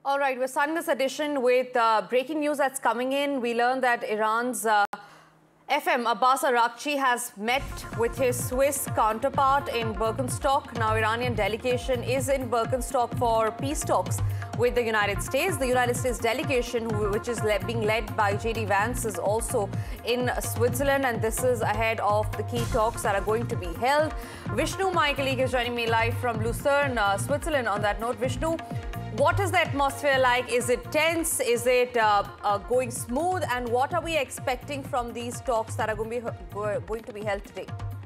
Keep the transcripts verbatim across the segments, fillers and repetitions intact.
All right, we're starting this edition with uh, breaking news that's coming in. We learned that Iran's uh, F M Abbas Araghchi has met with his Swiss counterpart in Birkenstock. Now, Iranian delegation is in Birkenstock for peace talks with the United States. The United States delegation, which is le being led by J D Vance, is also in Switzerland, and this is ahead of the key talks that are going to be held. Vishnu, my colleague, is joining me live from Lucerne, uh, Switzerland. On that note, Vishnu, what is the atmosphere like? Is it tense? Is it uh, uh, going smooth? And what are we expecting from these talks that are going to be, going to be held today?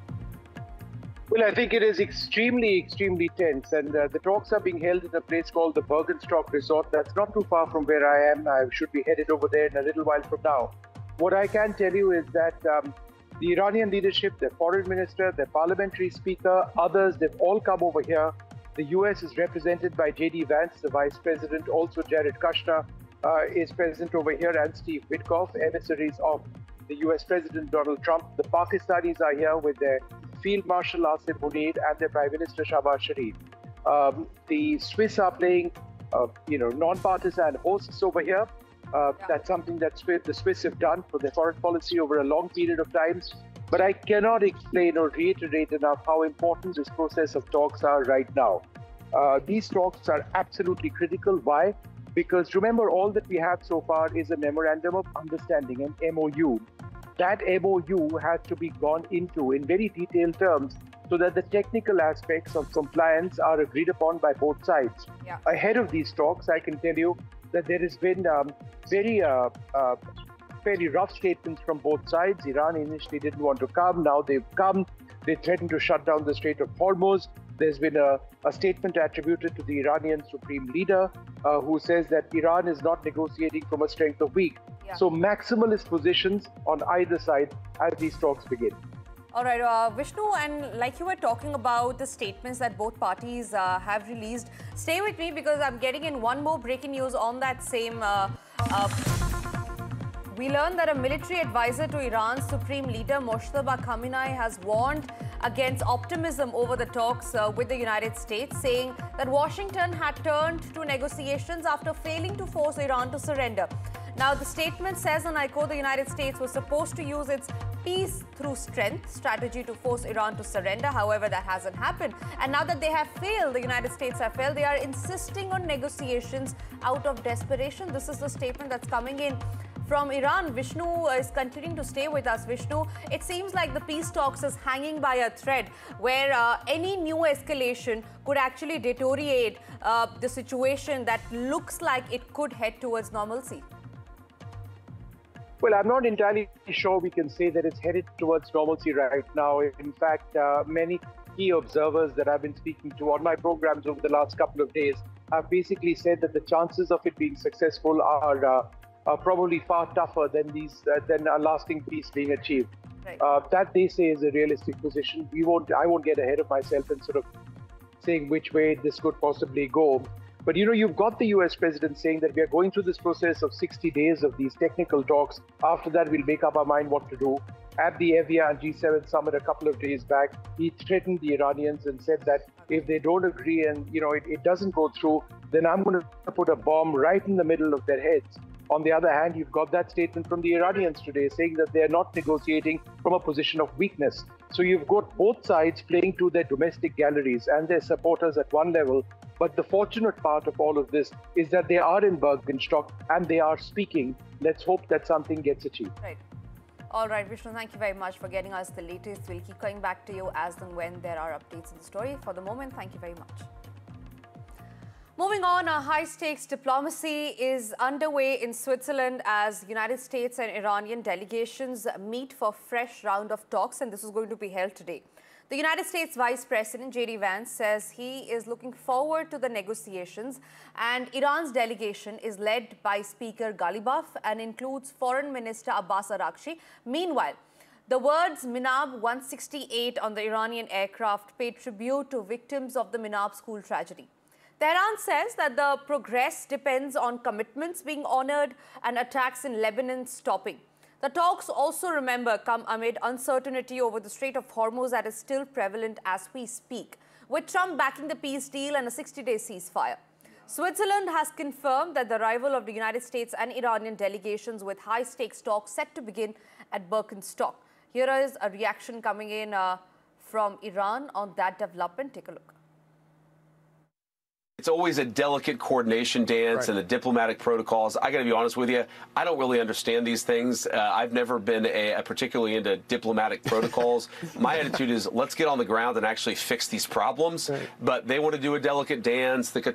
Well, I think it is extremely, extremely tense. And uh, the talks are being held in a place called the Birkenstock Resort. That's not too far from where I am. I should be headed over there in a little while from now. What I can tell you is that um, the Iranian leadership, their foreign minister, their parliamentary speaker, others, they've all come over here. The U S is represented by J D Vance, the vice president. Also, Jared Kushner uh, is present over here, and Steve Witkoff, emissaries of the U S President Donald Trump. The Pakistanis are here with their Field Marshal Asim Munir and their Prime Minister Shahbaz Sharif. Um, the Swiss are playing, uh, you know, non-partisan hosts over here. Uh, yeah. That's something that the Swiss have done for their foreign policy over a long period of time. But I cannot explain or reiterate enough how important this process of talks are right now. Uh, these talks are absolutely critical. Why? Because remember, all that we have so far is a memorandum of understanding, an M O U. That M O U has to be gone into in very detailed terms so that the technical aspects of compliance are agreed upon by both sides. Yeah. Ahead of these talks, I can tell you that there has been um, very uh, uh, fairly rough statements from both sides. Iran initially didn't want to come. Now they've come. They threatened to shut down the Strait of Hormuz. There's been a, a statement attributed to the Iranian supreme leader uh, who says that Iran is not negotiating from a strength of weak. Yeah. So maximalist positions on either side as these talks begin. All right, uh, Vishnu, and like you were talking about the statements that both parties uh, have released, stay with me because I'm getting in one more breaking news on that same uh, uh, We learned that a military advisor to Iran's supreme leader, Mojtaba Khamenei, has warned against optimism over the talks uh, with the United States, saying that Washington had turned to negotiations after failing to force Iran to surrender. Now, the statement says, and I quote, the United States was supposed to use its peace through strength strategy to force Iran to surrender. However, that hasn't happened. And now that they have failed, the United States have failed, they are insisting on negotiations out of desperation. This is the statement that's coming in from Iran. Vishnu is continuing to stay with us. Vishnu, it seems like the peace talks is hanging by a thread where uh, any new escalation could actually deteriorate uh, the situation that looks like it could head towards normalcy. Well, I'm not entirely sure we can say that it's headed towards normalcy right now. In fact, uh, many key observers that I've been speaking to on my programs over the last couple of days have basically said that the chances of it being successful are uh, are probably far tougher than these uh, than a lasting peace being achieved. Right. Uh, that they say is a realistic position. We won't. I won't get ahead of myself and sort of saying which way this could possibly go. But you know, you've got the U S president saying that we are going through this process of sixty days of these technical talks. After that, we'll make up our mind what to do. At the Evian G seven summit a couple of days back, he threatened the Iranians and said that if they don't agree and you know it, it doesn't go through, then I'm going to put a bomb right in the middle of their heads. On the other hand, you've got that statement from the Iranians today saying that they're not negotiating from a position of weakness. So you've got both sides playing to their domestic galleries and their supporters at one level. But the fortunate part of all of this is that they are in Birkenstock and they are speaking. Let's hope that something gets achieved. Right. All right, Vishnu, thank you very much for getting us the latest. We'll keep coming back to you as and when there are updates in the story. For the moment, thank you very much. Moving on, a high-stakes diplomacy is underway in Switzerland as United States and Iranian delegations meet for a fresh round of talks, and this is going to be held today. The United States Vice President J D Vance says he is looking forward to the negotiations, and Iran's delegation is led by Speaker Ghalibaf and includes Foreign Minister Abbas Araghchi. Meanwhile, the words Minab one sixty-eight on the Iranian aircraft paid tribute to victims of the Minab school tragedy. Tehran says that the progress depends on commitments being honored and attacks in Lebanon stopping. The talks also, remember, come amid uncertainty over the Strait of Hormuz that is still prevalent as we speak, with Trump backing the peace deal and a sixty-day ceasefire. Switzerland has confirmed that the arrival of the United States and Iranian delegations with high-stakes talks set to begin at Birkenstock. Here is a reaction coming in uh, from Iran on that development. Take a look. It's always a delicate coordination dance right. and the diplomatic protocols. I got to be honest with you, I don't really understand these things. Uh, I've never been a, a particularly into diplomatic protocols. My attitude is let's get on the ground and actually fix these problems. Right. But they want to do a delicate dance. The